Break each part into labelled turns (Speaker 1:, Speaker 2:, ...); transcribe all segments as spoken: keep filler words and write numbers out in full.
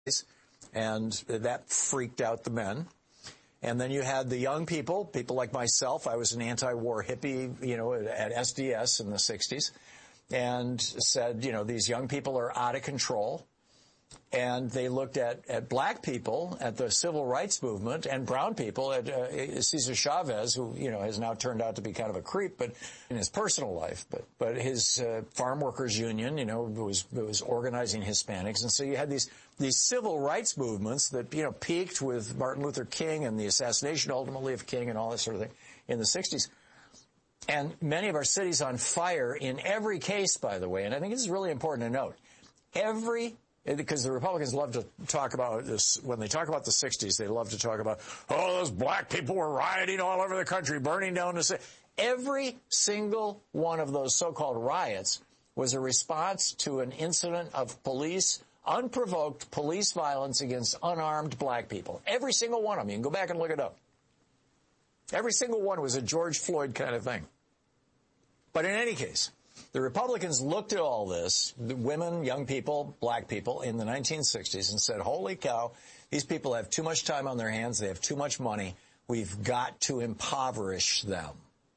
Speaker 1: and that freaked out the men. And then you had the young people, people like myself. I was an anti-war hippie, you know, at S D S in the sixties, and said, you know, these young people are out of control. And they looked at, at black people, at the civil rights movement, and brown people, at uh, Cesar Chavez, who, you know, has now turned out to be kind of a creep, but in his personal life. But but his uh, farm workers union, you know, was was organizing Hispanics, and so you had these these civil rights movements that, you know, peaked with Martin Luther King and the assassination ultimately of King and all that sort of thing in the sixties. And many of our cities on fire in every case, by the way. And I think this is really important to note. Every Because the Republicans love to talk about this, when they talk about the sixties, they love to talk about, oh, those black people were rioting all over the country, burning down the city. Every single one of those so-called riots was a response to an incident of police, unprovoked police violence against unarmed black people. Every single one of them. You can go back and look it up. Every single one was a George Floyd kind of thing. But in any case, the Republicans looked at all this, the women, young people, black people, in the nineteen sixties and said, holy cow, these people have too much time on their hands. They have too much money. We've got to impoverish them.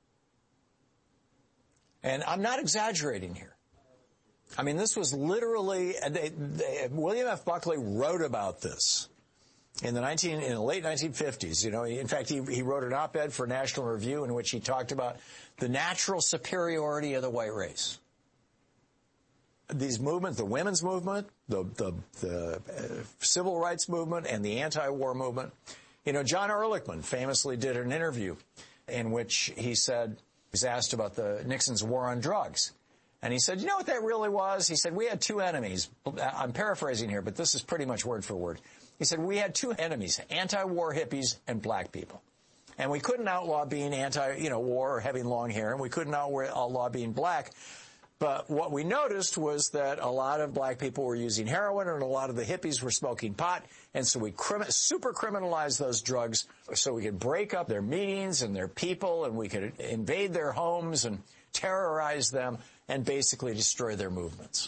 Speaker 1: And I'm not exaggerating here. I mean, this was literally, they, they, William F. Buckley wrote about this in the nineteen, in the late nineteen fifties. You know, in fact, he, he wrote an op-ed for National Review in which he talked about the natural superiority of the white race. These movements, the women's movement, the, the, the uh, civil rights movement, and the anti-war movement. You know, John Ehrlichman famously did an interview in which he said, he was asked about the Nixon's war on drugs. And he said, you know what that really was? He said, we had two enemies. I'm paraphrasing here, but this is pretty much word for word. He said, we had two enemies, anti-war hippies and black people. And we couldn't outlaw being anti, you know, war or having long hair, and we couldn't outlaw being black. But what we noticed was that a lot of black people were using heroin, and a lot of the hippies were smoking pot. And so we crim- super criminalized those drugs so we could break up their meetings and their people, and we could invade their homes and terrorize them and basically destroy their movements.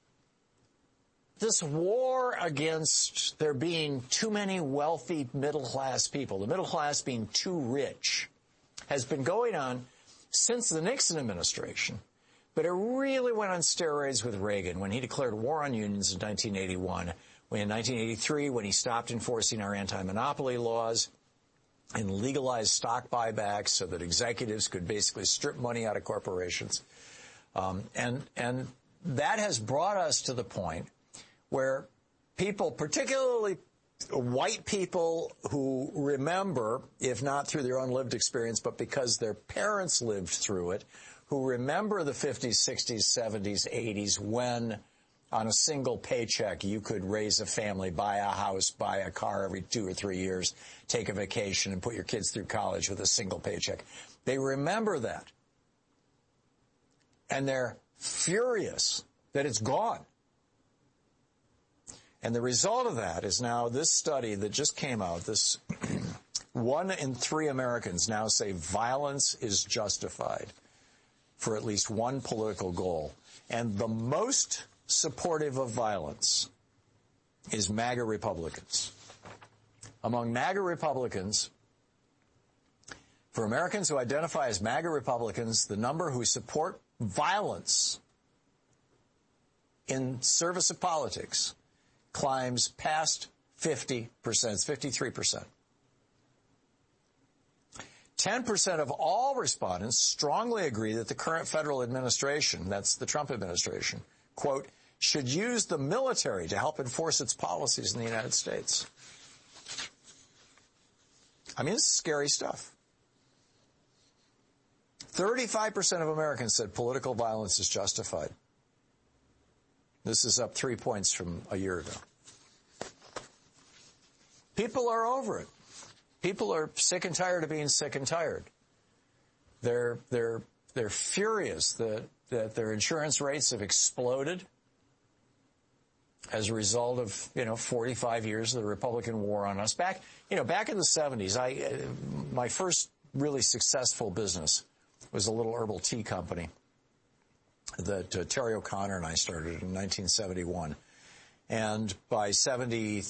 Speaker 1: This war against there being too many wealthy middle-class people, the middle class being too rich, has been going on since the Nixon administration. But it really went on steroids with Reagan when he declared war on unions in nineteen eighty-one, when in nineteen eighty-three when he stopped enforcing our anti-monopoly laws and legalized stock buybacks so that executives could basically strip money out of corporations. Um, and, and that has brought us to the point where people, particularly white people who remember, if not through their own lived experience, but because their parents lived through it, who remember the fifties, sixties, seventies, eighties, when on a single paycheck you could raise a family, buy a house, buy a car every two or three years, take a vacation, and put your kids through college with a single paycheck. They remember that. And they're furious that it's gone. And the result of that is now this study that just came out, this one in three Americans now say violence is justified for at least one political goal. And the most supportive of violence is MAGA Republicans. Among MAGA Republicans, for Americans who identify as MAGA Republicans, the number who support violence in service of politics climbs past fifty percent. It's fifty-three percent. ten percent of all respondents strongly agree that the current federal administration, that's the Trump administration, quote, should use the military to help enforce its policies in the United States. I mean, this is scary stuff. thirty-five percent of Americans said political violence is justified. This is up three points from a year ago. People are over it. People are sick and tired of being sick and tired. They're, they're, they're furious that, that their insurance rates have exploded as a result of, you know, forty-five years of the Republican war on us. Back, you know, back in the seventies, I, uh, my first really successful business was a little herbal tea company that uh, Terry O'Connor and I started in nineteen seventy-one. And by seventy